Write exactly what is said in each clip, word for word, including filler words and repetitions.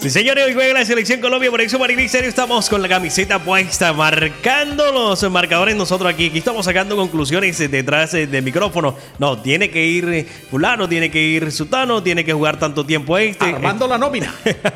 Sí, señores, hoy juega la Selección Colombia, por eso Marina Estéreo estamos con la camiseta puesta, marcando los marcadores nosotros aquí. Aquí estamos sacando conclusiones detrás del micrófono. No, tiene que ir fulano, tiene que ir sutano, tiene que jugar tanto tiempo este. Armando la nómina.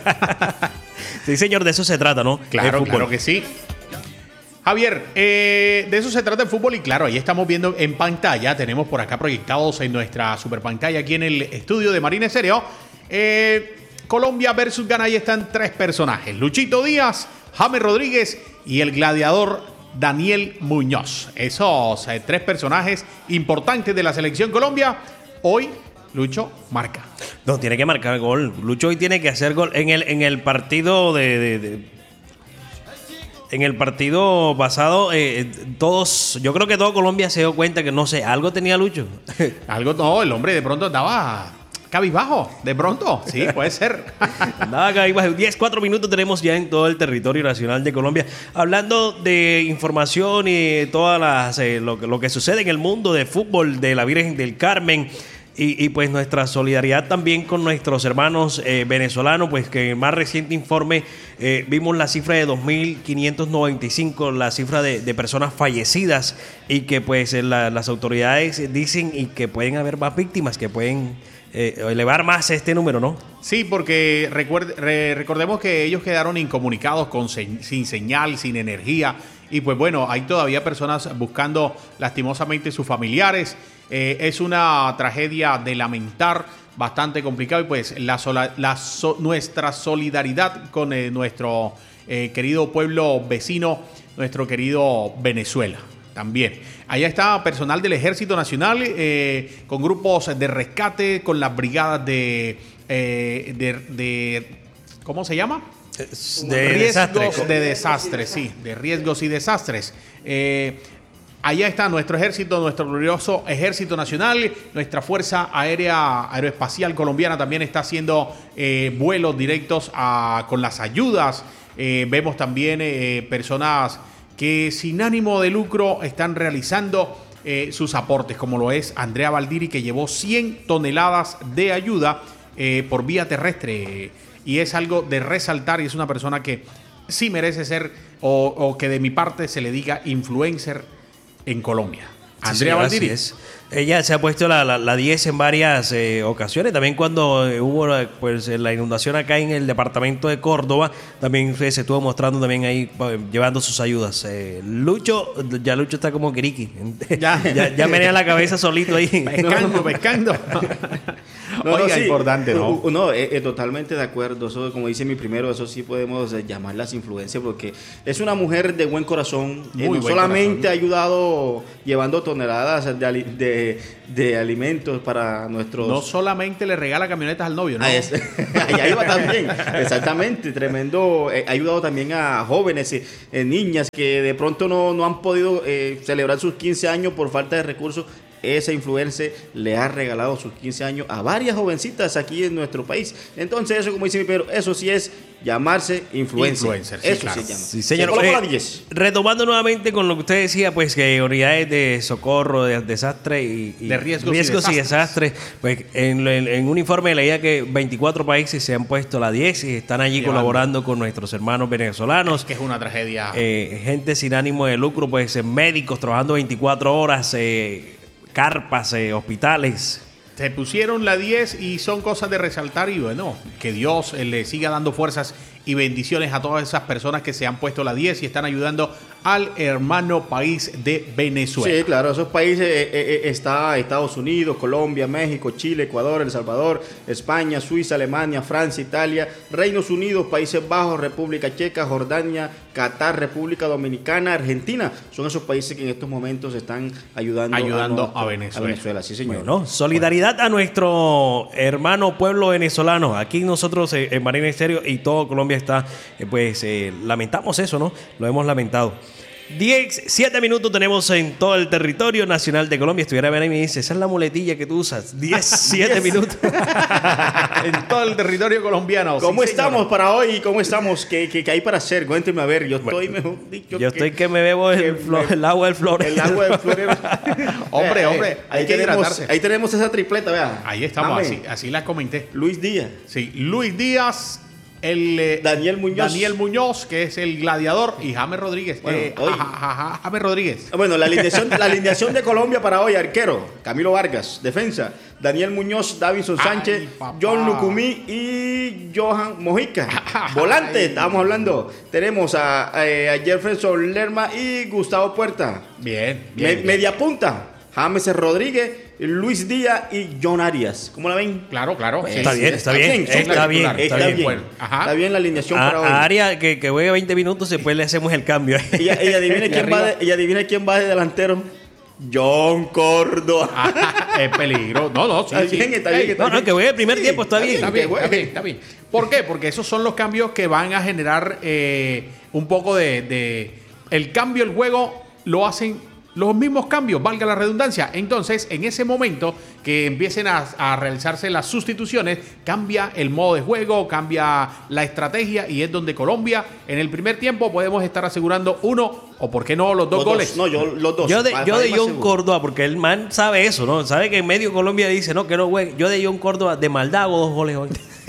Sí, señor, de eso se trata, ¿no? Claro, claro que sí. Javier, eh, de eso se trata el fútbol y claro, ahí estamos viendo en pantalla, tenemos por acá proyectados en nuestra super pantalla aquí en el estudio de Marina Estéreo. Eh, Colombia versus Ghana, ahí están tres personajes, Luchito Díaz, James Rodríguez y el gladiador Daniel Muñoz. Esos eh, tres personajes importantes de la selección Colombia, hoy Lucho marca. No, tiene que marcar gol. Lucho hoy tiene que hacer gol en el, en el partido de... de, de En el partido pasado, eh, todos, yo creo que todo Colombia se dio cuenta que, no sé, algo tenía Lucho. Algo, no, el hombre de pronto andaba cabizbajo, de pronto, sí, puede ser. Andaba cabizbajo. diez, cuatro minutos tenemos ya en todo el territorio nacional de Colombia. Hablando de información y todas las, eh, lo, lo que sucede en el mundo de fútbol de la Virgen del Carmen. Y, y pues nuestra solidaridad también con nuestros hermanos eh, venezolanos, pues que en el más reciente informe eh, vimos la cifra de dos mil quinientos noventa y cinco, la cifra de, de personas fallecidas y que pues la, las autoridades dicen y que pueden haber más víctimas, que pueden eh, elevar más este número, ¿no? Sí, porque recuerde, re, recordemos que ellos quedaron incomunicados, con se, sin señal, sin energía y pues bueno, hay todavía personas buscando lastimosamente sus familiares. Eh, es una tragedia de lamentar, bastante complicado y pues la, sola, la so, nuestra solidaridad con eh, nuestro eh, querido pueblo vecino, nuestro querido Venezuela también. Allá está personal del Ejército Nacional eh, con grupos de rescate, con las brigadas de, eh, de, de ¿cómo se llama? De riesgos desastres. de desastres, sí, de riesgos y desastres. Eh, Allá está nuestro ejército, nuestro glorioso Ejército Nacional, nuestra Fuerza Aérea Aeroespacial Colombiana también está haciendo eh, vuelos directos a, con las ayudas. Eh, vemos también eh, personas que sin ánimo de lucro están realizando eh, sus aportes, como lo es Andrea Valdiri, que llevó cien toneladas de ayuda eh, por vía terrestre. Y es algo de resaltar y es una persona que sí merece ser, o, o que de mi parte se le diga influencer en Colombia. Andrea sí, Valdiri. Es. Ella se ha puesto la, la, la diez en varias eh, ocasiones. También cuando eh, hubo pues, la inundación acá en el departamento de Córdoba, también eh, se estuvo mostrando también ahí eh, llevando sus ayudas. Eh, Lucho, ya Lucho está como Kiriki. Ya, ya, ya menea la cabeza solito ahí. Pescando, pescando. No, Oiga, no, sí, importante, ¿no? No, no eh, eh, totalmente de acuerdo. Eso, como dice mi primero, eso sí podemos eh, llamarlas influencias porque es una mujer de buen corazón. Muy eh, no buen solamente corazón. ha ayudado llevando toneladas de, ali- de, de alimentos para nuestros... No solamente le regala camionetas al novio, ¿no? Ah, es- Allá iba también, exactamente, tremendo. Eh, ha ayudado también a jóvenes, eh, eh, niñas que de pronto no, no han podido eh, celebrar sus quince años por falta de recursos. Esa influencer le ha regalado sus quince años a varias jovencitas aquí en nuestro país. Entonces, eso, como dice mi Pedro, eso sí es llamarse influencer. Influencer, sí, eso claro. se llama. Sí, señor. Se colocó Eh, la diez. retomando nuevamente con lo que usted decía, pues que unidades de socorro, de desastre y, y De riesgos y y desastres. desastres, pues en, en, en un informe leía que veinticuatro países se han puesto la diez y están allí Llevando. colaborando con nuestros hermanos venezolanos. Que es una tragedia. Eh, gente sin ánimo de lucro, pues eh, médicos trabajando veinticuatro horas, eh, carpas, eh, hospitales. Se pusieron la diez y son cosas de resaltar y bueno, que Dios eh, le siga dando fuerzas y bendiciones a todas esas personas que se han puesto la diez y están ayudando al hermano país de Venezuela. Sí, claro, esos países eh, eh, está Estados Unidos, Colombia, México, Chile, Ecuador, El Salvador, España, Suiza, Alemania, Francia, Italia, Reinos Unidos, Países Bajos, República Checa, Jordania, Qatar, República Dominicana, Argentina. Son esos países que en estos momentos están ayudando, Ayudando a, nuestro- a Venezuela. a Venezuela. Sí, señor. Bueno, solidaridad a nuestro hermano pueblo venezolano. Aquí nosotros eh, en Marina Estéreo y todo Colombia está, eh, pues eh, lamentamos eso, ¿no? Lo hemos lamentado. diez, siete minutos tenemos en todo el territorio nacional de Colombia. Estuviera bien ahí y me dice, esa es la muletilla que tú usas. diez, siete minutos. En todo el territorio colombiano. ¿Cómo Sí, estamos señor. para hoy? ¿Cómo estamos? ¿Qué, qué, qué hay para hacer? Cuénteme a ver. Yo estoy, Bueno, mejor dicho, Yo estoy que me bebo el, que flo- me- el agua del flor. El agua de flores. Hombre, Eh, hombre, eh, hay ahí que tenemos, hidratarse. ahí tenemos esa tripleta, vea. Ahí estamos, Amén. así, así las comenté. Luis Díaz. Sí, Luis Díaz, el eh, Daniel Muñoz. Daniel Muñoz, que es el gladiador, y James Rodríguez. Bueno, eh, hoy- ja- ja- ja- James Rodríguez. Bueno, la alineación, la alineación de Colombia para hoy: arquero, Camilo Vargas; defensa, Daniel Muñoz, Davinson Ay, Sánchez, papá. John Lucumí y Johan Mojica. Volante, Ay. estábamos hablando. Tenemos a, a, a Jefferson Lerma y Gustavo Puerta. Bien, Me- bien. bien. media punta, James Rodríguez, Luis Díaz y John Arias. ¿Cómo la ven? Claro, claro. Pues, sí. Está bien, está bien, Son está bien, titulares. está Está bien. bien. Bueno, ajá. Está bien la alineación A, para hoy. a Aria que, que juegue veinte minutos, después le hacemos el cambio. Y, y adivine Y quién va arriba. de, y adivine quién va de delantero. John Córdoba. Ah, es peligro. No, no, sí, Está sí. bien, está bien, Ey, está No, no, que juegue el primer Sí, tiempo, está bien. Está que bien, juegue. está bien, está bien. ¿Por qué? Porque esos son los cambios que van a generar eh, un poco de, de- El cambio, el juego, lo hacen los mismos cambios, valga la redundancia. Entonces, en ese momento que empiecen a, a realizarse las sustituciones, cambia el modo de juego, cambia la estrategia y es donde Colombia, en el primer tiempo, podemos estar asegurando uno o, ¿por qué no, los dos Los goles? No, yo los dos. Yo de, Pa- yo para de ir más John seguro. Córdoba, porque el man sabe eso, ¿no? Sabe que en medio Colombia dice, no, que no juegue. Yo de John Córdoba, de maldad hago dos goles hoy.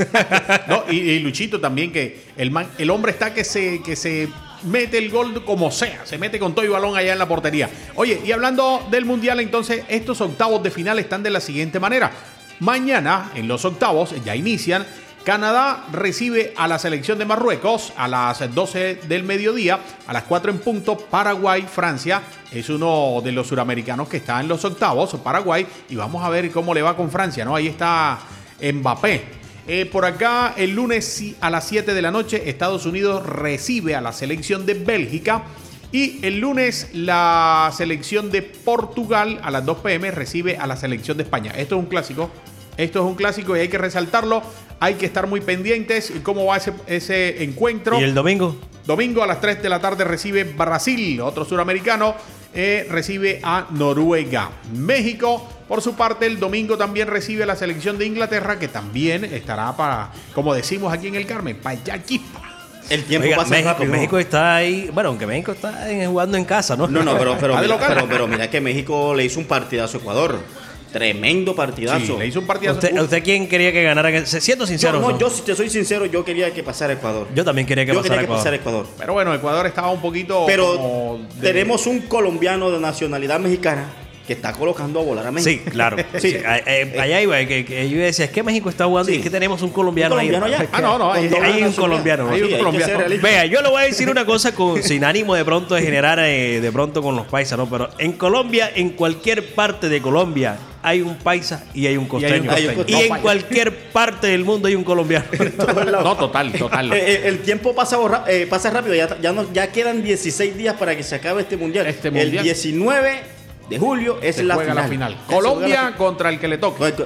No, y, y Luchito también, que el, man- el hombre está que se, que se mete el gol como sea, se mete con todo y balón allá en la portería. Oye, y hablando del Mundial, entonces, estos octavos de final están de la siguiente manera. Mañana, en los octavos, ya inician. Canadá recibe a la selección de Marruecos a las doce del mediodía, a las cuatro en punto. Paraguay, Francia, es uno de los suramericanos que está en los octavos, Paraguay, y vamos a ver cómo le va con Francia, ¿no? Ahí está Mbappé. Eh, por acá, el lunes sí, a las siete de la noche, Estados Unidos recibe a la selección de Bélgica. Y el lunes, la selección de Portugal a las dos pe eme recibe a la selección de España. Esto es un clásico. Esto es un clásico y hay que resaltarlo. Hay que estar muy pendientes. ¿Cómo va ese, ese encuentro? ¿Y el domingo? Domingo a las tres de la tarde recibe Brasil, otro suramericano, eh, recibe a Noruega. México, por su parte, el domingo también recibe a la selección de Inglaterra, que también estará para, como decimos aquí en el Carmen, para allá chispa. El tiempo Oiga, pasa México, rápido. México está ahí, bueno, aunque México está en- jugando en casa, ¿no? No, no, pero, pero, Ah, de mira, local. pero, pero mira que México le hizo un partidazo a Ecuador. Tremendo partidazo. Sí, le hizo un partidazo. ¿Usted, ¿Usted quién quería que ganara? Siendo Yo, sincero, no, ¿no? yo, si te soy sincero, yo quería que pasara Ecuador. Yo también quería que yo pasara quería que Ecuador. pasara Ecuador. Pero bueno, Ecuador estaba un poquito Pero como de- tenemos un colombiano de nacionalidad mexicana que está colocando a volar a México. Sí, claro. Sí. Sí, eh, eh, allá iba, que, que yo decía, es que México está jugando Sí. y es que tenemos un colombiano, Un colombiano ahí. allá. Ah, no, no, hay- Con doble hay un nacionalidad. colombiano, ¿no? Hay un Sí, hay que colombiano. ser realista. Vea, yo le voy a decir una cosa con, sin ánimo de pronto de generar eh, de pronto con los paisas, ¿no? Pero en Colombia, en cualquier parte de Colombia, hay un paisa y hay un costeño. Hay un costeño. Y en No falla. cualquier parte del mundo hay un colombiano. No, total, total. Eh, eh, el tiempo pasa, borra- eh, pasa rápido, ya, ya, no- ya quedan dieciséis días para que se acabe este mundial. Este El mundial. diecinueve de julio es Se la juega final. la final. Ya se juega Colombia la contra el que le toque. fi-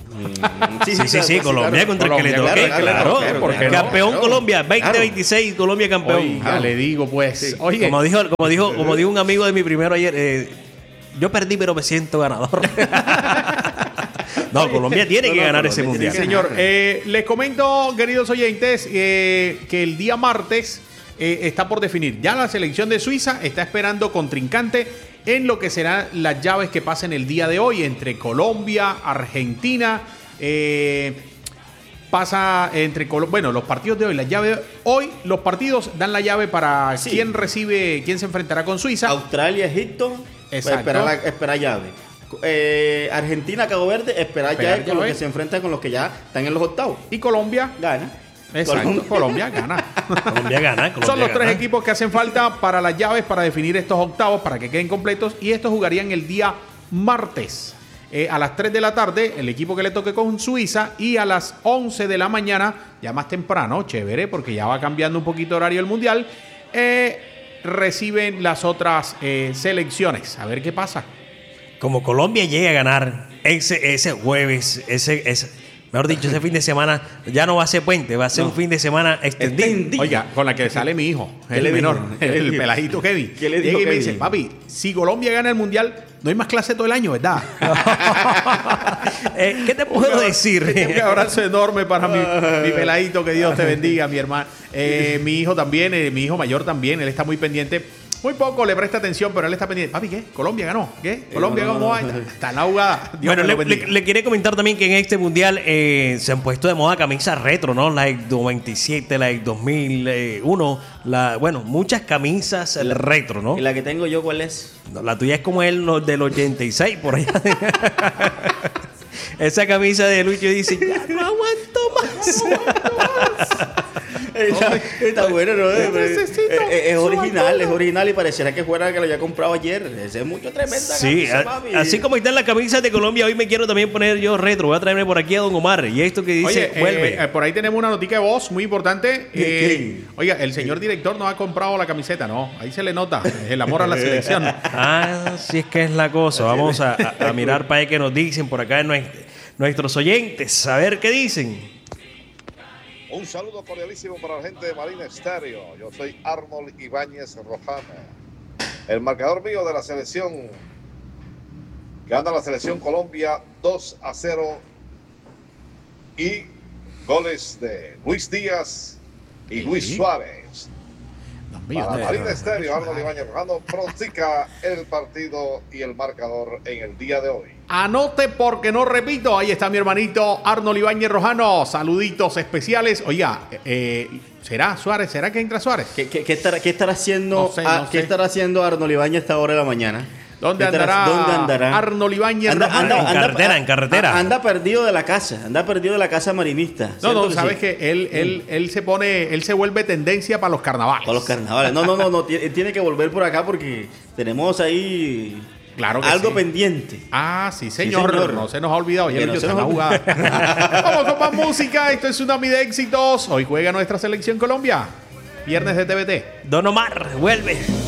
Mm, Sí, sí, sí, claro, Colombia claro. contra el que le Colombia, toque. claro, Claro, claro, claro, porque claro, campeón claro. Colombia, veinte Claro. veintiséis, Colombia campeón. Oiga, Claro. le digo, pues. Oye, Como dijo, como dijo, como dijo un amigo de mi primero ayer, eh, yo perdí pero me siento ganador. No, Colombia tiene No, que no, ganar Colombia ese tiene mundial. que señor, eh, les comento, queridos oyentes, eh, que el día martes eh, está por definir. Ya la selección de Suiza está esperando contrincante en lo que serán las llaves que pasen el día de hoy entre Colombia, Argentina. Eh, pasa entre Colo- bueno, los partidos de hoy, la llave hoy, los partidos dan la llave para Sí. quién recibe, quién se enfrentará con Suiza. Australia, Egipto, Exacto. espera, la, espera llave. Eh, Argentina, Cabo Verde, espera Esperar llave con los llave. que se enfrentan con los que ya están en los octavos. Y Colombia, Gana. exacto, Colombia. Colombia gana. Colombia gana. Colombia Son los tres gana. equipos que hacen falta para las llaves para definir estos octavos, para que queden completos. Y estos jugarían el día martes. Eh, a las tres de la tarde, el equipo que le toque con Suiza. Y a las once de la mañana, ya más temprano, chévere, porque ya va cambiando un poquito horario el mundial. eh, reciben las otras eh, selecciones. A ver qué pasa. Como Colombia llegue a ganar ese, ese jueves, ese, ese, mejor dicho, ese fin de semana, ya no va a ser puente, va a ser No. un fin de semana extendido. Extendido. Oiga, con la que sale mi hijo, ¿Qué el le menor, dijo? ¿Qué le el dijo? peladito Kevin. ¿Qué le Llega dijo y me Kevin? dice, papi, si Colombia gana el mundial, no hay más clase todo el año, ¿verdad? Eh, ¿Qué te puedo decir? Un abrazo enorme para mi, mi peladito, que Dios te bendiga, mi hermano. Eh, mi hijo también, eh, mi hijo mayor también, él está muy pendiente muy poco le presta atención, pero él está pendiente. Papi, ¿qué? ¿Colombia ganó? ¿Qué? ¿Colombia no, no, cómo va? no, no. Está en la jugada. Dios Bueno, me le, lo bendiga. le, le quería comentar también que en este mundial eh, se han puesto de moda camisas retro, ¿no? La del noventa y siete, la del dos mil uno, la, bueno, muchas camisas La- retro, ¿no? ¿Y la que tengo yo cuál es? No, la tuya es como el no- del ochenta y seis, por allá. Esa camisa de Lucho dice, ya no aguanto más. Está, está bueno, ¿no? yo Es, necesito es- es su original, alcohol. es original y pareciera que fuera que lo había comprado ayer. Ese es mucho tremenda Sí, camisa, a- papi. así como están las camisas de Colombia, hoy me quiero también poner yo retro. Voy a traerme por aquí a Don Omar. Y esto que dice, Oye, eh, vuelve. eh, por ahí tenemos una notica de voz muy importante. ¿De Eh, quién? oiga, el señor director no ha comprado la camiseta, no. Ahí se le nota el amor a la selección. Ah, sí es que es la cosa. Vamos a, a- a mirar para allá que nos dicen por acá nues- nuestros oyentes. A ver qué dicen. Un saludo cordialísimo para la gente de Marina Estéreo. Yo soy Arnold Ibáñez Rojano. El marcador mío de la selección, gana la selección Colombia dos a cero. Y goles de Luis Díaz y Luis Sí. Suárez. Dios mío, Para no, Marina no, Estéreo, no, Arnold Ibáñez Rojano pronostica el partido y el marcador en el día de hoy. Anote porque no repito. Ahí está mi hermanito Arnold Ibáñez Rojano. Saluditos especiales. Oiga, eh, ¿será Suárez? ¿Será que entra Suárez? ¿Qué, qué, qué estará, qué estará haciendo, No sé, ah, no ¿qué sé. estará haciendo Arnold Ibáñez a esta hora de la mañana? ¿Dónde ¿Qué estará- andará, ¿Dónde andará? Arnold Ibáñez Anda, Rojano? anda, En anda- carretera, en carretera. a- Anda perdido de la casa, anda perdido de la casa marinista. No, ¿cierto no, que sabes sí? que él, él, él se pone, él se vuelve tendencia para los carnavales. Para los carnavales. No, no, no, no, tiene, tiene que volver por acá porque tenemos ahí Claro que algo sí. pendiente. Ah, sí señor. señor. No se nos ha olvidado. Ya Que lo no hizo se en la nos jugada. Vamos con más música. Esto es Tsunami de éxitos. Hoy juega nuestra selección Colombia. Viernes de T V T. Don Omar, vuelve.